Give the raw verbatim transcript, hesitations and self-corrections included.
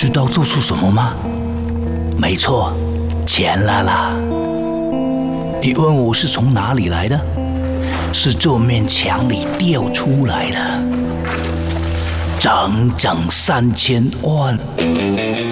知道这是什么吗？没错，钱啦啦。你问我是从哪里来的？是这面墙里掉出来的，整整三千万。